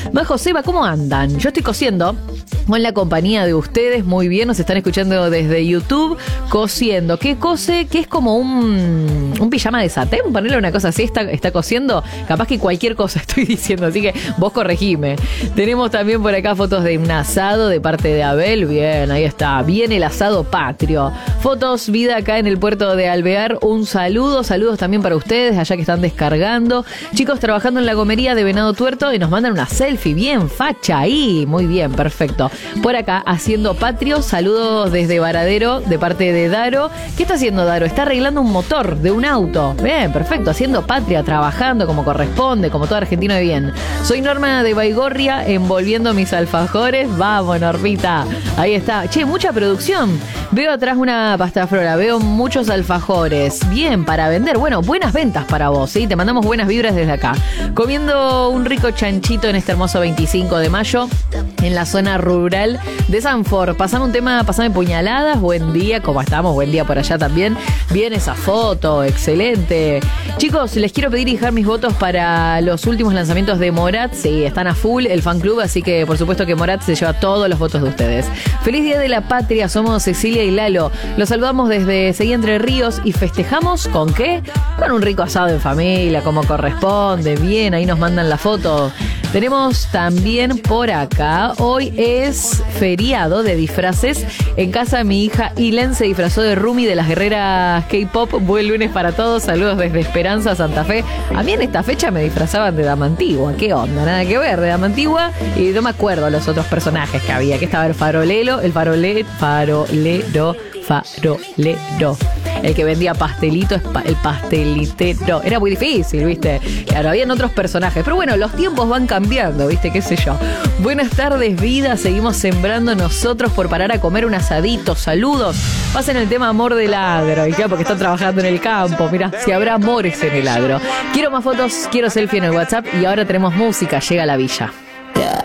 Majo, Seba, ¿cómo andan? Yo estoy cosiendo con la compañía de ustedes, muy bien, nos están escuchando desde YouTube, cosiendo. ¿Qué cose? Que es como un pijama de satén, ponerle una cosa así, está cosiendo. Capaz que cualquier cosa estoy diciendo, así que vos corregime. Tenemos también por acá fotos de un asado de parte de Abel, bien, ahí está, bien el asado patrio. Fotos, vida acá en el puerto de Alvear, un saludos también para ustedes, allá que están descargando. Chicos trabajando en la gomería de Venado Tuerto y nos mandan una selfie, bien, facha ahí, muy bien, perfecto. Por acá, haciendo patrio, saludos desde Varadero, de parte de Daro. ¿Qué está haciendo Daro? Está arreglando un motor de un auto. Bien, perfecto, haciendo patria, trabajando como corresponde, como todo argentino de bien. Soy Norma de Baigorria, envolviendo mis alfajores. Vamos, Normita. Ahí está. Che, mucha producción. Veo atrás una pasta flora, veo muchos alfajores. Bien, para vender. Bueno, buenas ventas para vos, ¿sí? Te mandamos buenas vibras desde acá. Comiendo un rico chanchito en este hermoso 25 de mayo, en la zona rural de Sanford. Pasame un tema, pasame puñaladas. Buen día, ¿cómo estamos? Buen día por allá también. Bien esa foto, excelente. Chicos, les quiero pedir y dejar mis votos para los últimos lanzamientos de Morat. Sí, están a full el fan club, así que por supuesto que Morat se lleva todos los votos de ustedes. Feliz Día de la Patria, somos Cecilia y Lalo. Los saludamos desde Seguí Entre Ríos y festejamos ¿con qué? Con un rico asado en familia, como corresponde. Bien, ahí nos mandan la foto. Tenemos también por acá, hoy es feriado de disfraces. En casa mi hija Ilen se disfrazó de Rumi de las guerreras K-pop. Buen lunes para todos, saludos desde Esperanza, Santa Fe. A mí en esta fecha me disfrazaban de Dama Antigua, ¿qué onda? Nada que ver, de Dama Antigua. Y no me acuerdo los otros personajes que había, que estaba el farolero. El que vendía pastelito, el pastelitero. Era muy difícil, ¿viste? Claro, habían otros personajes. Pero bueno, los tiempos van cambiando, ¿viste? ¿Qué sé yo? Buenas tardes, vida. Seguimos sembrando nosotros por parar a comer un asadito. Saludos. Pasen el tema amor del agro. Y claro, porque están trabajando en el campo. Mirá, si habrá amores en el agro. Quiero más fotos, quiero selfie en el WhatsApp. Y ahora tenemos música. Llega la villa.